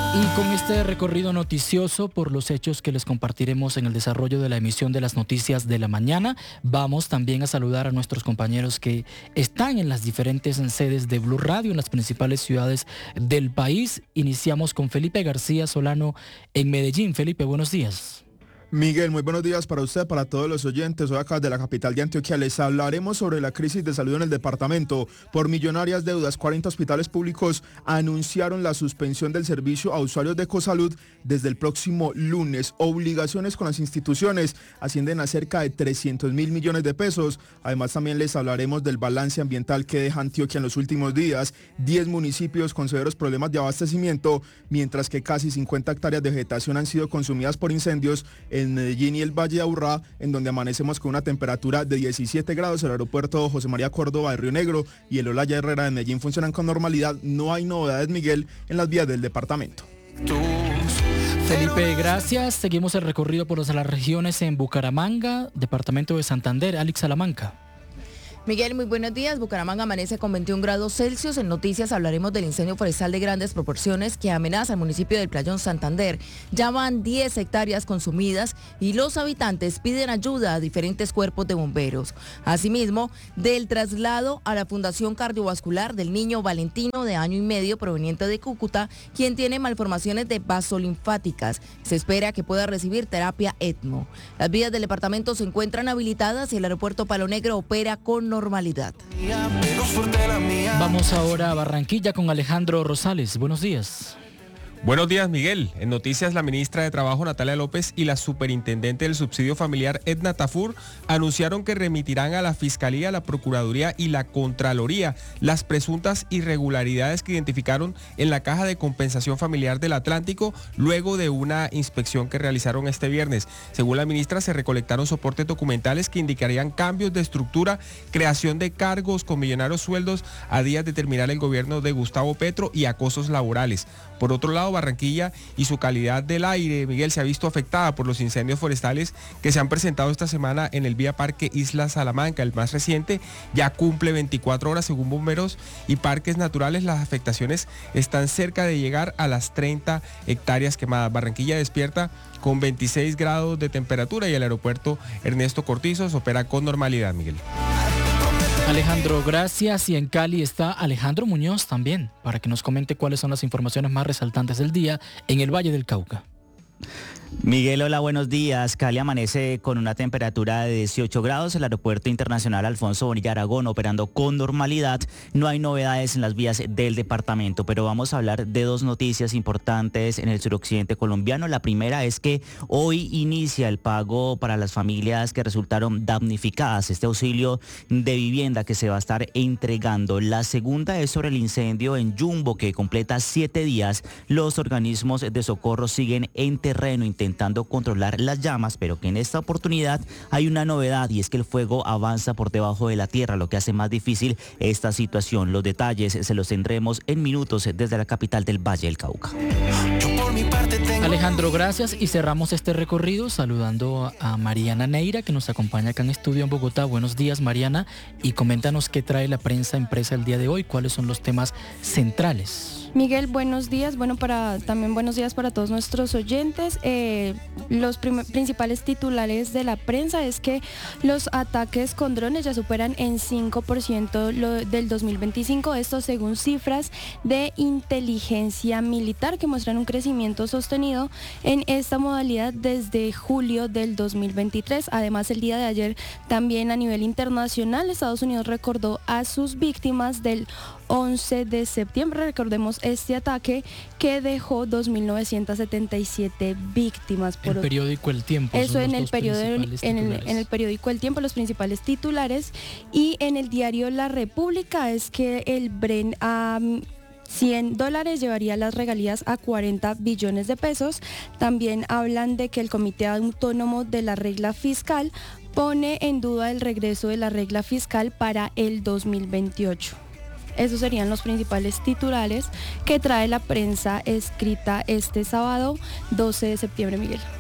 Y con este recorrido noticioso por los hechos que les compartiremos en el desarrollo de la emisión de las noticias de la mañana, vamos también a saludar a nuestros compañeros que están en las diferentes sedes de Blue Radio en las principales ciudades del país. Iniciamos con Felipe García Solano en Medellín. Felipe, buenos días. Miguel, muy buenos días para usted, para todos los oyentes. Hoy acá de la capital de Antioquia les hablaremos sobre la crisis de salud en el departamento. Por millonarias deudas, 40 hospitales públicos anunciaron la suspensión del servicio a usuarios de Ecosalud desde el próximo lunes. Obligaciones con las instituciones ascienden a cerca de 300.000 millones de pesos. Además, también les hablaremos del balance ambiental que deja Antioquia en los últimos días. 10 municipios con severos problemas de abastecimiento, mientras que casi 50 hectáreas de vegetación han sido consumidas por incendios en Medellín y el Valle de Aburrá, en donde amanecemos con una temperatura de 17 grados. El aeropuerto José María Córdoba de Río Negro y el Olaya Herrera de Medellín funcionan con normalidad. No hay novedades, Miguel, en las vías del departamento. Felipe, gracias. Seguimos el recorrido por las regiones en Bucaramanga, departamento de Santander. Alex Salamanca. Miguel, muy buenos días. Bucaramanga amanece con 21 grados Celsius. En noticias hablaremos del incendio forestal de grandes proporciones que amenaza al municipio del Playón Santander. Ya van 10 hectáreas consumidas y los habitantes piden ayuda a diferentes cuerpos de bomberos. Asimismo, del traslado a la Fundación Cardiovascular del niño Valentino de año y medio proveniente de Cúcuta, quien tiene malformaciones de vasolinfáticas. Se espera que pueda recibir terapia ECMO. Las vías del departamento se encuentran habilitadas y el aeropuerto Palo Negro opera con normalidad. Vamos ahora a Barranquilla con Alejandro Rosales. Buenos días. Buenos días, Miguel. En noticias, la ministra de Trabajo, Natalia López, y la superintendente del subsidio familiar, Edna Tafur, anunciaron que remitirán a la Fiscalía, la Procuraduría y la Contraloría las presuntas irregularidades que identificaron en la Caja de Compensación Familiar del Atlántico luego de una inspección que realizaron este viernes. Según la ministra, se recolectaron soportes documentales que indicarían cambios de estructura, creación de cargos con millonarios sueldos a días de terminar el gobierno de Gustavo Petro y acosos laborales. Por otro lado, Barranquilla y su calidad del aire, Miguel, se ha visto afectada por los incendios forestales que se han presentado esta semana en el Vía Parque Isla Salamanca. El más reciente ya cumple 24 horas según bomberos y parques naturales. Las afectaciones están cerca de llegar a las 30 hectáreas quemadas. Barranquilla despierta con 26 grados de temperatura y el aeropuerto Ernesto Cortizos opera con normalidad, Miguel. Alejandro, gracias. Y en Cali está Alejandro Muñoz también, para que nos comente cuáles son las informaciones más resaltantes del día en el Valle del Cauca. Miguel, hola, buenos días. Cali amanece con una temperatura de 18 grados. El Aeropuerto Internacional Alfonso Bonilla Aragón operando con normalidad. No hay novedades en las vías del departamento, pero vamos a hablar de dos noticias importantes en el suroccidente colombiano. La primera es que hoy inicia el pago para las familias que resultaron damnificadas, este auxilio de vivienda que se va a estar entregando. La segunda es sobre el incendio en Yumbo, que completa 7 días. Los organismos de socorro siguen en terreno intentando controlar las llamas, pero que en esta oportunidad hay una novedad y es que el fuego avanza por debajo de la tierra, lo que hace más difícil esta situación. Los detalles se los tendremos en minutos desde la capital del Valle del Cauca. Alejandro, gracias, y cerramos este recorrido saludando a Mariana Neira, que nos acompaña acá en estudio en Bogotá. Buenos días, Mariana, y coméntanos qué trae la prensa impresa el día de hoy, cuáles son los temas centrales. Miguel, buenos días. También buenos días para todos nuestros oyentes. Los principales titulares de la prensa es que los ataques con drones ya superan en 5% del 2025. Esto según cifras de inteligencia militar que muestran un crecimiento sostenido en esta modalidad desde julio del 2023. Además, el día de ayer también a nivel internacional, Estados Unidos recordó a sus víctimas del 11 de septiembre. Recordemos este ataque que dejó 2.977 víctimas. El periódico El Tiempo. Eso en el periódico El Tiempo, los principales titulares. Y en el diario La República es que el Bren a $100 llevaría las regalías a 40 billones de pesos. También hablan de que el Comité Autónomo de la Regla Fiscal pone en duda el regreso de la regla fiscal para el 2028. Esos serían los principales titulares que trae la prensa escrita este sábado 12 de septiembre, Miguel.